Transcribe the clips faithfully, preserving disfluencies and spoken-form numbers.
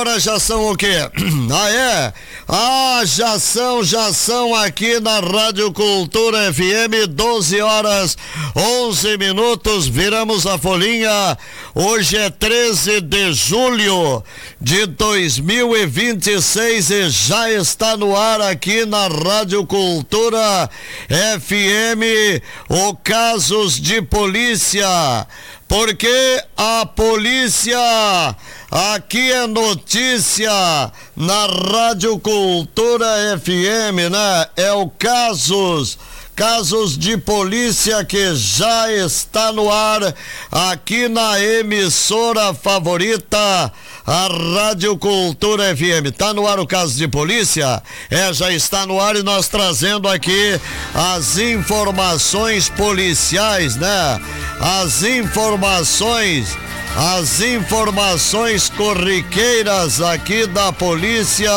agora já são o quê? Ah, é? Ah, já são, já são aqui na Rádio Cultura F M, doze horas, onze minutos, viramos a folhinha. Hoje é treze de julho de dois mil e vinte e seis e já está no ar aqui na Rádio Cultura F M o Casos de Polícia. Porque a polícia, aqui é notícia na Rádio Cultura F M, né? É o Casos, Casos de Polícia que já está no ar aqui na emissora favorita, a Rádio Cultura F M. Tá no ar o Caso de Polícia? É, já está no ar e nós trazendo aqui as informações policiais, né? As informações, as informações corriqueiras aqui da polícia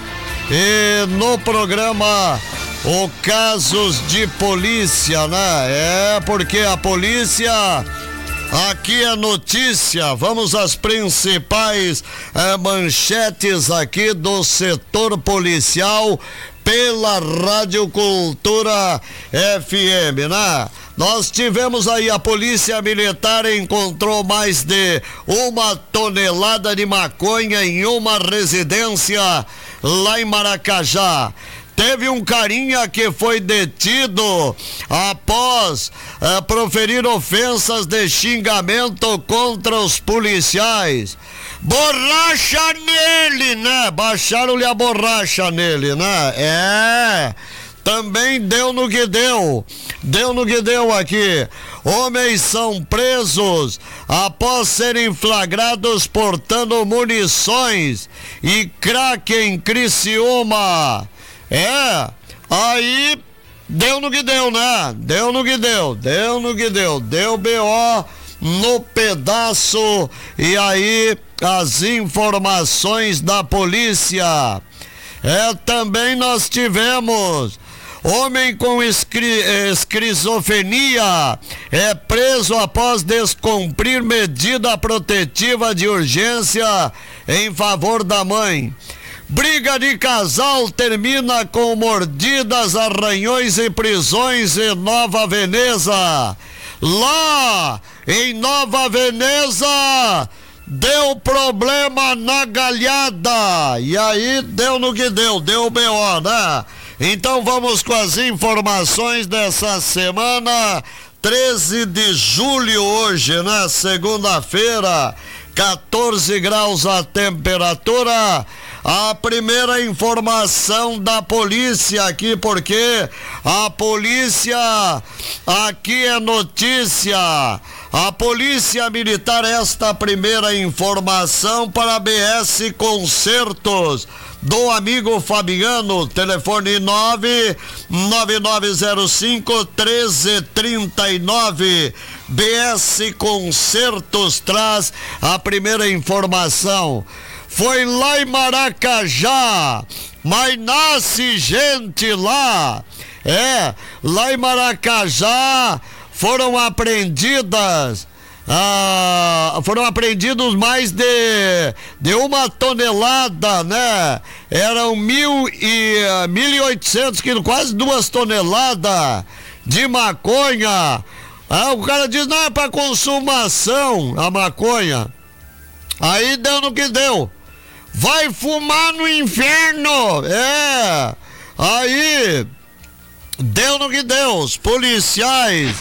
e no programa o Casos de Polícia, né? É, porque a polícia, aqui é notícia. Vamos às principais eh, manchetes aqui do setor policial pela Rádio Cultura F M, né? Nós tivemos aí, a polícia militar encontrou mais de uma tonelada de maconha em uma residência lá em Maracajá. Teve um carinha que foi detido após eh, proferir ofensas de xingamento contra os policiais. Borracha nele, né? Baixaram-lhe a borracha nele, né? É, também deu no que deu. Deu no que deu aqui. Homens são presos após serem flagrados portando munições e crack em Criciúma. É, aí deu no que deu, né? Deu no que deu, deu no que deu, deu B O no pedaço. E aí as informações da polícia. É, também nós tivemos homem com esqui, esquizofrenia é preso após descumprir medida protetiva de urgência em favor da mãe. Briga de casal termina com mordidas, arranhões e prisões em Nova Veneza. Lá em Nova Veneza deu problema na galhada. E aí deu no que deu, deu B O, né? Então vamos com as informações dessa semana. treze de julho hoje, né? Segunda-feira, quatorze graus a temperatura. A primeira informação da polícia aqui, porque a polícia, aqui é notícia. A polícia militar, esta primeira informação para a B S Concertos do amigo Fabiano, telefone nove nove nove zero cinco um três três nove. B S Concertos traz a primeira informação. Foi lá em Maracajá, mas nasce gente lá. É, lá em Maracajá foram apreendidas, ah, foram apreendidos mais de, de uma tonelada, né? Eram mil e, mil e oitocentos quilos, quase duas toneladas de maconha. Ah, o cara diz, não, é para consumação a maconha. Aí deu no que deu. Vai fumar no inferno. É. Aí deu no que deu. Os policiais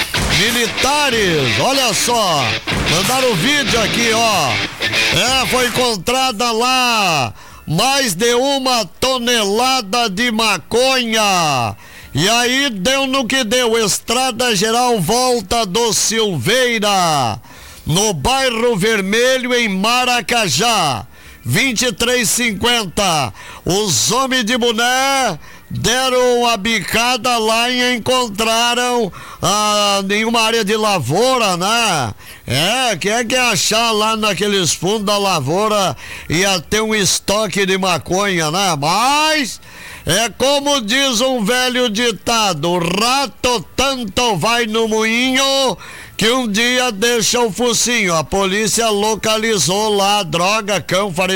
militares, olha só, mandaram o vídeo aqui, ó. É, foi encontrada lá mais de uma tonelada de maconha. E aí deu no que deu. Estrada Geral Volta do Silveira, no bairro Vermelho, em Maracajá. vinte e três cinquenta. Os homens de boné deram a bicada lá e encontraram ah, em uma área de lavoura, né? É, quem é que ia achar lá naqueles fundos da lavoura ia ter um estoque de maconha, né? Mas é como diz um velho ditado, o rato tanto vai no moinho que um dia deixa o focinho. A polícia localizou lá a droga, cão,